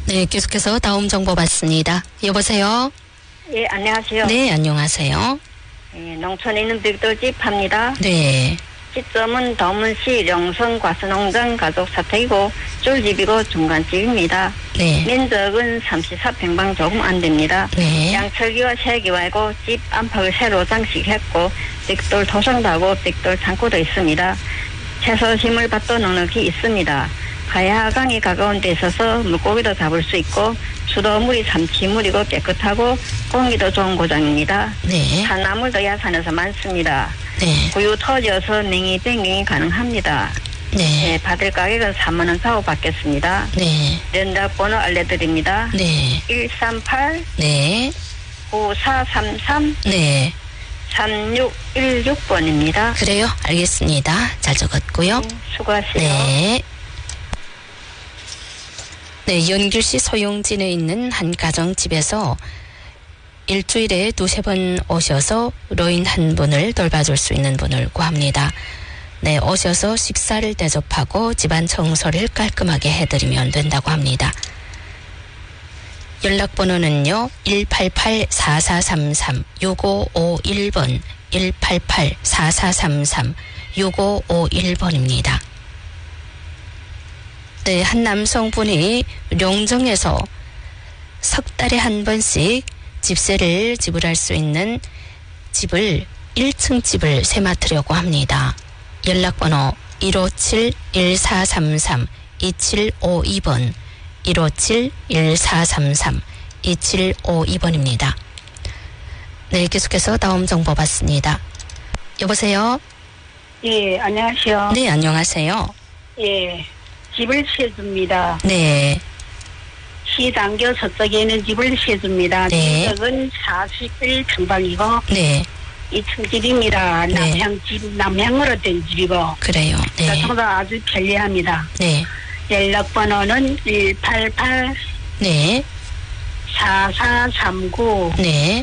네, 계속해서 다음 정보 받습니다. 여보세요? 예, 안녕하세요. 네, 안녕하세요. 예, 농촌에 있는 벽돌집 팝니다. 네. 시점은 더문시 령성 과수농장 가족 사택이고 쫄집이고 중간집입니다. 네. 면적은 34평방 조금 안 됩니다. 네. 양철기와 세기와이고 집 안팎을 새로 장식했고 벽돌 토성도 하고 벽돌 창고도 있습니다. 채소 심을 밭도 넉넉히 있습니다. 가야강이 가까운 데 있어서 물고기도 잡을 수 있고 수도물이 삼치물이고 깨끗하고 공기도 좋은 고장입니다. 네. 산나물도 야산에서 많습니다. 네. 구유 터져서 냉이 변경이 가능합니다. 네. 네, 받을 가격은 3만 원 사고 받겠습니다. 네. 연락번호 알려드립니다. 네. 138 네. 9433 네. 3616번입니다. 그래요. 알겠습니다. 잘 적었고요. 수고하세요. 네. 네, 연길시 소용진에 있는 한 가정집에서 일주일에 2-3번 오셔서 노인 한 분을 돌봐줄 수 있는 분을 구합니다. 네, 오셔서 식사를 대접하고 집안 청소를 깔끔하게 해드리면 된다고 합니다. 연락번호는요, 188-4433-6551번, 188-4433-6551번입니다. 네, 한 남성분이 용정에서 석 달에 한 번씩 집세를 지불할 수 있는 집을 1층 집을 세맡으려고 합니다. 연락번호 157-1433-2752번 157-1433-2752번입니다. 네, 계속해서 다음 정보 받습니다. 여보세요? 예, 안녕하세요. 네, 안녕하세요. 예, 집을 세줍니다. 네. 시당교 서쪽에 있는 집을 세줍니다. 네. 면적은 41평방이고 네. 2층 집입니다. 네. 남향으로 된 집이고 그래요. 네. 교통도 아주 편리합니다. 네. 연락번호는 188 네. 4439 네.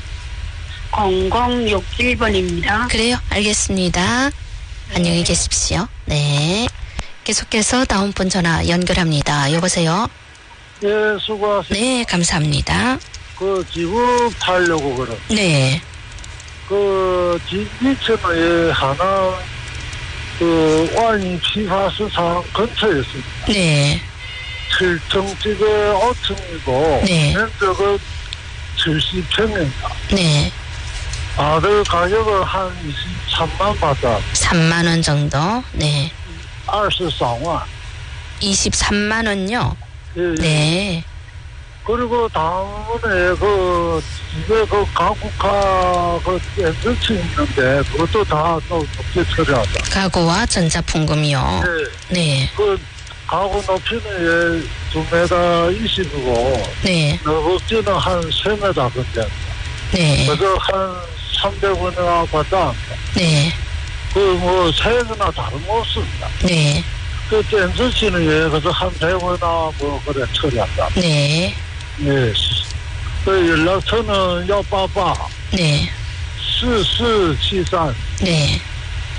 0061번입니다. 그래요. 알겠습니다. 안녕히 계십시오. 네. 계속해서 다음 분 전화 연결합니다. 여보세요? 예, 수고하세요. 네, 감사합니다. 그 집을 팔려고 그래. 네. 그 집 위치는 하나 그 완批发市场 근처에 있습니다. 네. 7층 집에 5층이고 네. 면적은 70평입니다. 네. 아들 가격은 한 23만 받아. 3만 원 정도. 네. 23만. 23만 원요. 예, 예. 네. 그리고 다음에 그 집에 그 가구카 그 엔드치 있는데 그것도 다 또 높게 처리한다. 가구와 전자풍금이요. 네. 네. 그 가구 높이는 2m 20이고 네. 넓기는 한 3m 근데 네. 그래서 한 300원이나 받아. 네. 그 뭐 색이나 다름없습니다. 네. 그 엔드치는 그래서 한 100원이나 뭐 그래 처리한다. 네. 네. 그 연락처는 188 네. 4473 네.